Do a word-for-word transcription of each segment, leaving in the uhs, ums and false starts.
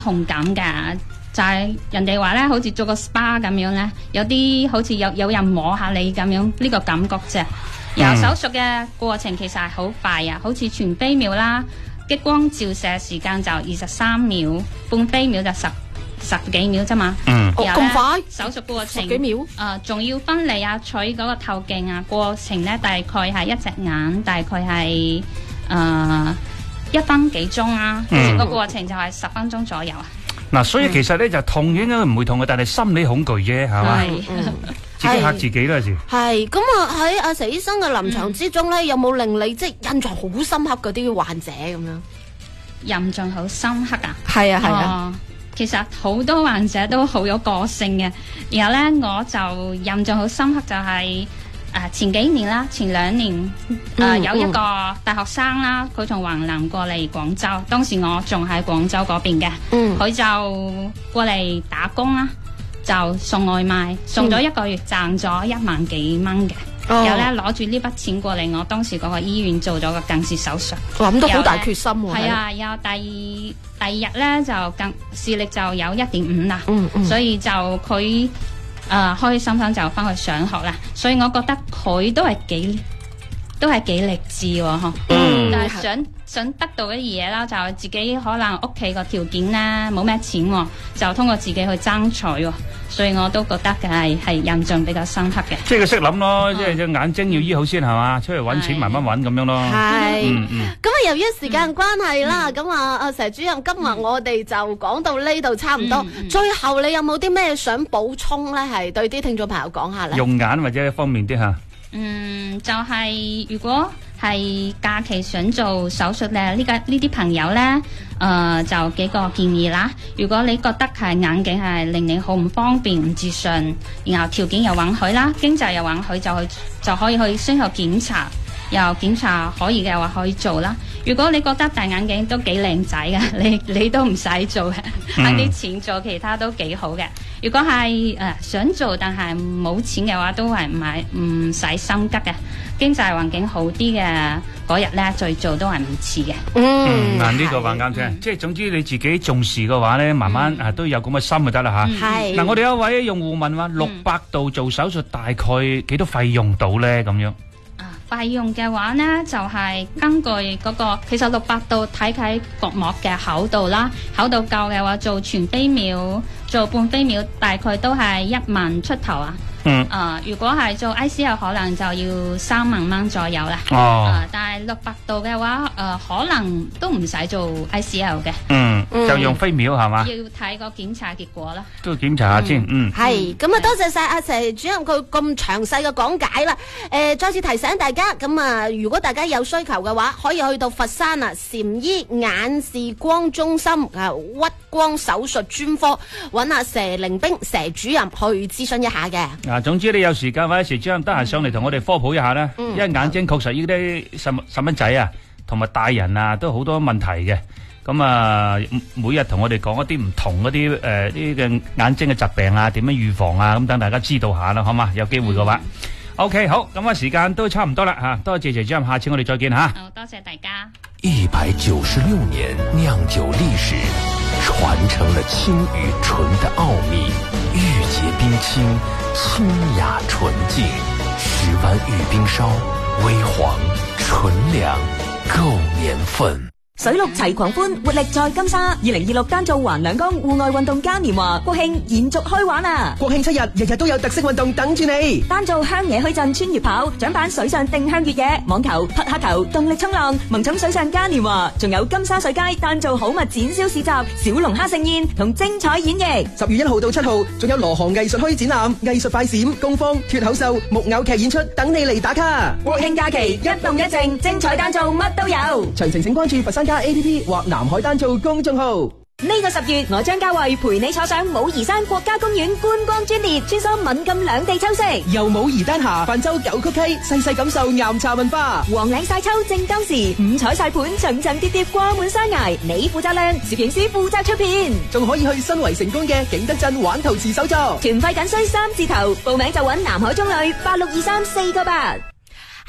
同感㗎，就係、是、人哋話咧，好似做個 S P A 咁樣咧，有啲好似有有人摸下你咁樣，呢、這個感覺啫。有手術嘅過程其實係好快啊，好似全飛秒啦，激光照射時間就二十三秒，半飛秒就十十幾秒啫嘛。 嗯， 哦咁快？ 手術過程十幾秒？ 誒，仲、呃、要分離啊，取嗰個透鏡啊，過程咧大概係一隻眼，大概係誒、呃、一分幾鐘啊，成、嗯、個過程就係十分鐘左右啊。 嗱、啊，所以其實咧、嗯、就痛應該唔會痛嘅，但係心理恐懼啫，係嘛？自己嚇自己啦，有時。 係咁啊！喺阿佘醫生嘅臨床之中咧、嗯，有冇令你即係印象好深刻嗰啲患者咁樣？ 印象好深刻啊！ 係啊係啊、 哦，其實好多患者都好有個性嘅。然後咧，我就印象好深刻就係、是、誒、呃、前幾年啦，前兩年誒、呃嗯、有一個大學生啦，佢從雲南過嚟廣州，當時我仲喺廣州嗰邊嘅，佢、嗯、就過嚟打工啦。就送外賣，送咗一個月賺咗一萬幾蚊嘅，然後咧攞住呢筆錢過嚟，我當時嗰個醫院做咗個近視手術， 諗到好大決心喎。 係啊，然後第二第二日咧就更視力就有一點五啦，嗯嗯，所以就佢誒、呃、開心心就翻去上學啦，所以我覺得佢都係幾都係幾勵志喎，嗬、嗯，但係想想得到嘅嘢啦，就自己可能屋企個條件咧冇咩錢喎，就通過自己去爭取喎，所以我都覺得嘅係係印象比較深刻嘅。 即係佢識諗咯，即係隻眼睛要醫好先係嘛，出嚟揾錢慢慢揾咁樣咯。 係， 嗯嗯。 咁啊，由於時間關係啦，咁啊，阿佘主任，今日我哋就講到呢度差唔多。嗯嗯、最後你有冇啲咩想補充咧？係對啲聽眾朋友講下咧。 用眼或者方面啲嚇。 嗯，就係、是、如果係假期想做手術咧，呢個呢啲朋友咧，誒、呃、就幾個建議啦。如果你覺得係眼鏡係令你好唔方便、唔自信，然後條件又允許啦，經濟又允許，就去就可以去先後檢查，又檢查可以嘅話可以做啦。如果你覺得戴眼鏡都幾靚仔嘅，你你都唔使做嘅，慳啲錢做其他都幾好嘅。如果係誒、呃、想做但係冇錢嘅話，都係唔係唔使心急嘅。經濟環境好啲嘅嗰日咧，再做都係唔遲嘅。 嗯，嗱、嗯、呢、這個話啱聽，即係總之你自己重視嘅話咧，慢慢、嗯、啊都有咁嘅心就得啦吓。係、嗯、嗱、啊，我哋有一位用戶問話，六百度做手術大概幾多費用到咧？咁樣。 費用嘅話呢，就係、是、根據嗰、那個，其實六百度睇睇角膜嘅厚度啦，厚度夠嘅話，做全飛秒、做半飛秒，大概都係一萬出頭啊。嗯。啊、呃，如果係做 I C L， 可能就要三萬蚊左右啦。哦。呃、但係六百度嘅話，誒、呃，可能都唔使做 I C L 嘅。 嗯。就用飛秒係嘛？ 要睇個檢查結果啦。 都檢查下先。嗯。係、 嗯。咁啊，多謝晒阿佘主任佢咁詳細嘅講解啦。誒、呃，再次提醒大家，咁啊，如果大家有需求嘅話，可以去到佛山啊禪醫眼視光中心啊屈光手術專科，揾阿佘凌冰佘主任去諮詢一下嘅。 啊，總之你有時間或者時主任得閒上嚟同我哋科普一下啦、嗯。因為眼睛確實呢啲細細蚊仔啊，同埋大人啊，都好多問題嘅。咁啊，每日同我哋講一啲唔同嗰啲誒啲嘅眼睛嘅疾病啊，點樣預防啊，咁等大家知道下啦，好嘛？有機會嘅話。嗯OK， 好，咁啊，時間都差唔多啦吓，多謝謝主任，下次我哋再見吓。 好，多謝大家。 一百九十六年釀酒歷史，傳承了青與醇的奧秘，玉潔冰清，清雅純淨，十灣玉冰燒，微黃純良，夠年份。 水陸齊狂歡，活力在金沙。二零二六丹灶環兩江戶外運動嘉年華國慶延續開玩啊！ 國慶七日，日日都有特色運動等住你。 丹灶鄉野墟鎮穿越跑，獎版水上定向越野、網球、匹克球、動力衝浪、萌寵水上嘉年華，仲有金沙水街丹灶好物展銷市集、小龍蝦盛宴同精彩演繹。 十月一號到七號，仲有羅河藝術墟展覽、藝術快閃、工坊、脫口秀、木偶劇演出等你嚟打卡。 國慶假期一動一靜，精彩丹灶乜都有。 詳情請關注佛山A P P 或南海丹灶公眾號。 呢個十月，我張家慧陪你坐上武夷山國家公園觀光專列，穿梭閩贛兩地秋色， 由武夷丹霞泛舟九曲溪，細細感受岩茶文化。 黃嶺晒秋正當時，五彩晒盤層層疊疊掛滿山崖，你負責靚，攝影師負責出片， 仲可以去新圍成功嘅景德鎮玩陶瓷手作。 團費僅需三字頭，報名就揾南海中旅八六二三四個八。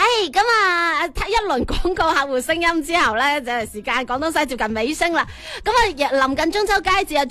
唉，咁啊，一輪廣告客戶聲音之後咧，就係時間廣東西接近尾聲啦。咁啊，臨近中秋佳節啊。